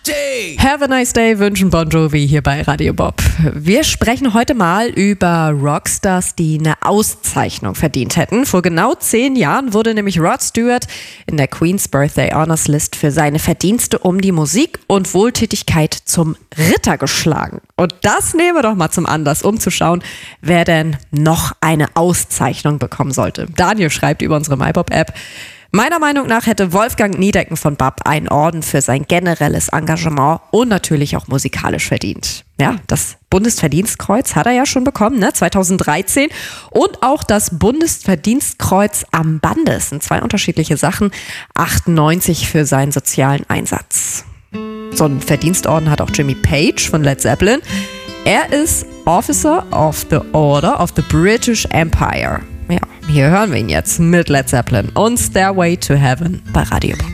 Have a nice day wünschen Bon Jovi hier bei Radio Bob. Wir sprechen heute mal über Rockstars, die eine Auszeichnung verdient hätten. Vor genau 10 Jahren wurde nämlich Rod Stewart in der Queen's Birthday Honors List für seine Verdienste um die Musik und Wohltätigkeit zum Ritter geschlagen. Und das nehmen wir doch mal zum Anlass, um zu schauen, wer denn noch eine Auszeichnung bekommen sollte. Daniel schreibt über unsere MyBob-App: Meiner Meinung nach hätte Wolfgang Niedecken von BAP einen Orden für sein generelles Engagement und natürlich auch musikalisch verdient. Ja, das Bundesverdienstkreuz hat er ja schon bekommen, 2013. Und auch das Bundesverdienstkreuz am Bande. Das sind 2 unterschiedliche Sachen. 98 für seinen sozialen Einsatz. So einen Verdienstorden hat auch Jimmy Page von Led Zeppelin. Er ist Officer of the Order of the British Empire. Ja, hier hören wir ihn jetzt mit Led Zeppelin und Stairway to Heaven bei Radio Bob.